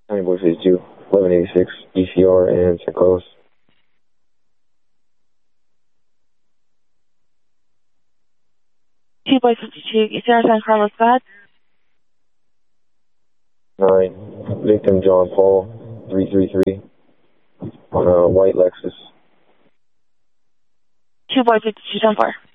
County Boy 52, 1186, ECR, and San Carlos. Boy 52, ECR, San Carlos, go ahead. 9, victim John Paul, 333, on a white Lexus. Boy 52, 10-4.